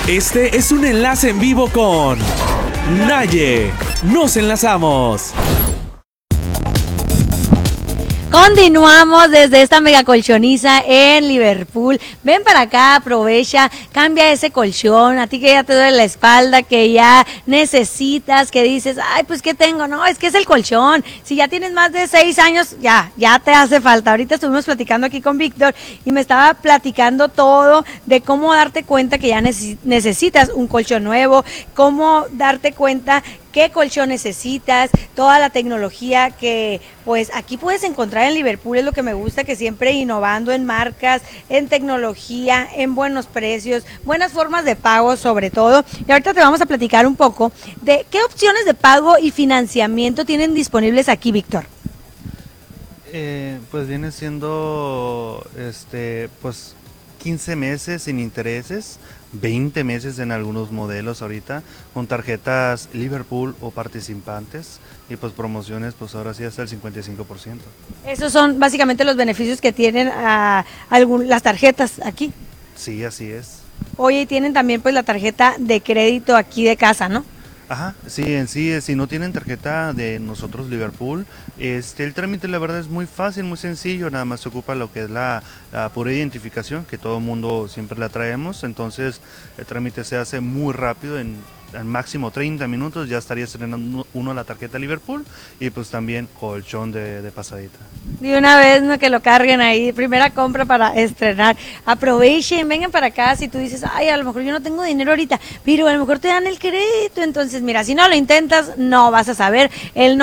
Este es un enlace en vivo con Naye. Nos enlazamos. Continuamos desde esta mega colchoniza en Liverpool. Ven para acá, aprovecha, cambia ese colchón, a ti que ya te duele la espalda, que ya necesitas, que dices, ay, pues ¿qué tengo? No, es que es el colchón. Si ya tienes más de 6 años, ya te hace falta. Ahorita estuvimos platicando aquí con Víctor y me estaba platicando todo de cómo darte cuenta que ya necesitas un colchón nuevo, cómo darte cuenta qué colchón necesitas, toda la tecnología que pues aquí puedes encontrar en Liverpool. Es lo que me gusta, que siempre innovando en marcas, en tecnología, en buenos precios, buenas formas de pago sobre todo. Y ahorita te vamos a platicar un poco de qué opciones de pago y financiamiento tienen disponibles aquí, Víctor. Pues viene siendo pues 15 meses sin intereses, 20 meses en algunos modelos ahorita, con tarjetas Liverpool o participantes, y pues promociones pues ahora sí hasta el 55%. Esos son básicamente los beneficios que tienen las tarjetas aquí. Sí, así es. Oye, y tienen también pues la tarjeta de crédito aquí de casa, ¿no? Ajá, sí, en sí, si no tienen tarjeta de nosotros Liverpool, el trámite la verdad es muy fácil, muy sencillo, nada más se ocupa lo que es la pura identificación, que todo mundo siempre la traemos, entonces el trámite se hace muy rápido, en máximo 30 minutos ya estaría estrenando uno la tarjeta Liverpool y pues también colchón de pasadita. De una vez, no, que lo carguen ahí, primera compra para estrenar. Aprovechen, vengan para acá. Si tú dices, ay, a lo mejor yo no tengo dinero ahorita, pero a lo mejor te dan el crédito. Entonces, mira, si no lo intentas, no vas a saber.